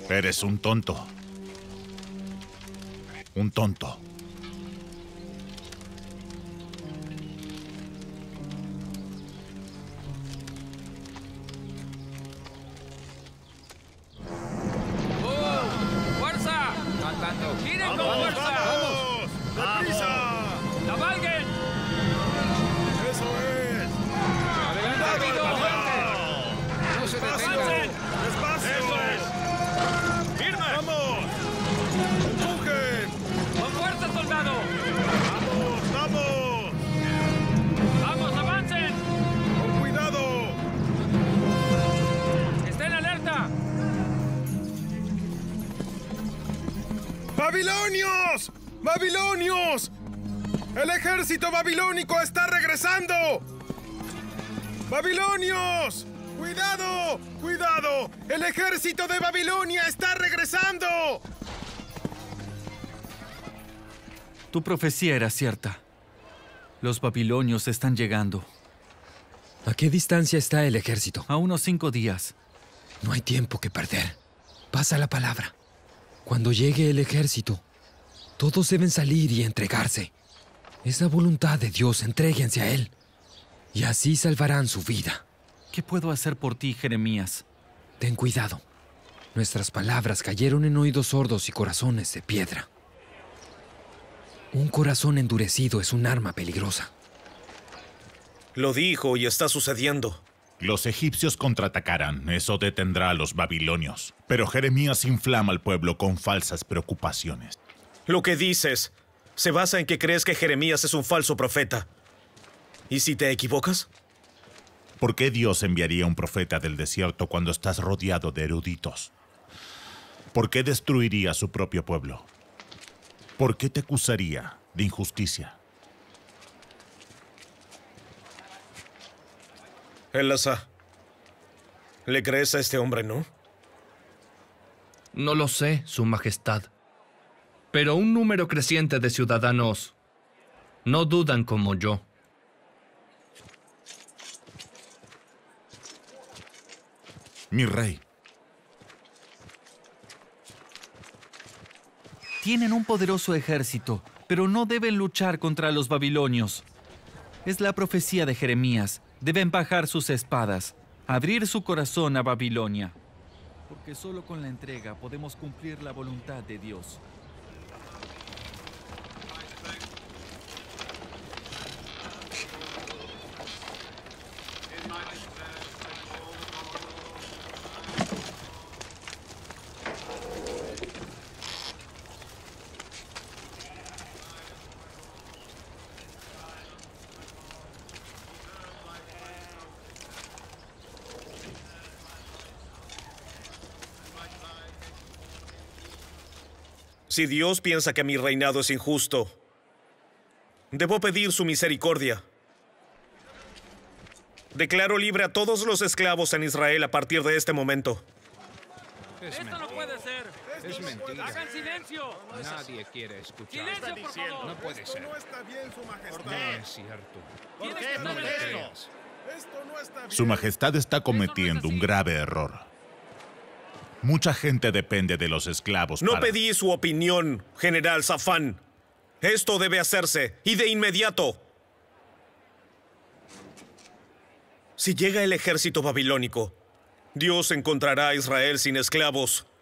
Eres un tonto. Un tonto. ¡Fuerza! ¡Cantando! ¡Giren con fuerza! ¡Vamos! ¡Deprisa! ¡Cabalguen! ¡Eso es! ¡Adelante, rápido! ¡No se detengan! ¡Despacio! ¡Eso es! ¡Firme! ¡Vamos! ¡Empujen! ¡Con fuerza, soldado! ¡Vamos! ¡Vamos! ¡Vamos, avancen! ¡Con cuidado! ¡Estén alerta! ¡Babilonios! ¡Babilonios! ¡El ejército babilónico está regresando! ¡Babilonios! ¡Cuidado! ¡Cuidado! ¡El ejército de Babilonia está regresando! Tu profecía era cierta. Los babilonios están llegando. ¿A qué distancia está el ejército? A unos 5 días. No hay tiempo que perder. Pasa la palabra. Cuando llegue el ejército, todos deben salir y entregarse. Es la voluntad de Dios, entréguense a Él. Y así salvarán su vida. ¿Qué puedo hacer por ti, Jeremías? Ten cuidado. Nuestras palabras cayeron en oídos sordos y corazones de piedra. Un corazón endurecido es un arma peligrosa. Lo dijo y está sucediendo. Los egipcios contraatacarán, eso detendrá a los babilonios. Pero Jeremías inflama al pueblo con falsas preocupaciones. Lo que dices se basa en que crees que Jeremías es un falso profeta. ¿Y si te equivocas? ¿Por qué Dios enviaría un profeta del desierto cuando estás rodeado de eruditos? ¿Por qué destruiría a su propio pueblo? ¿Por qué te acusaría de injusticia? Elasa, ¿le crees a este hombre, no? No lo sé, Su Majestad. Pero un número creciente de ciudadanos no dudan como yo. Mi rey. Tienen un poderoso ejército, pero no deben luchar contra los babilonios. Es la profecía de Jeremías. Deben bajar sus espadas, abrir su corazón a Babilonia. Porque solo con la entrega podemos cumplir la voluntad de Dios. Si Dios piensa que mi reinado es injusto, debo pedir su misericordia. Declaro libre a todos los esclavos en Israel a partir de este momento. ¡Esto no puede ser! Es mentira. ¡Hagan silencio! Nadie quiere escuchar. ¡Silencio, por favor! No puede ser. No está bien, Su Majestad. No es cierto. ¡Tienes que No me estar en creas. Esto no está bien. Su Majestad está cometiendo un grave error. Mucha gente depende de los esclavos No para... pedí su opinión, General Safán. Esto debe hacerse, y de inmediato. Si llega el ejército babilónico, Dios encontrará a Israel sin esclavos.